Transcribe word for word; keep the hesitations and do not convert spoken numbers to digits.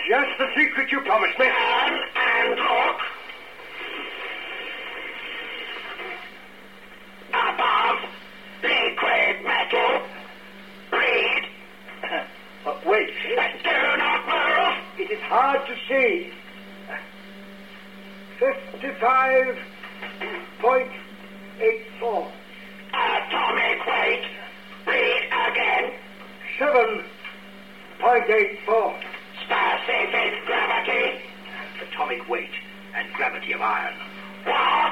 Just the secret you promised me. And, and look. Above, liquid metal. Read. Uh, wait. Do not move. It is hard to see. Fifty-five point eight four. Atomic weight. Read again. Seven point eight four. Specific gravity. Atomic weight and gravity of iron. What?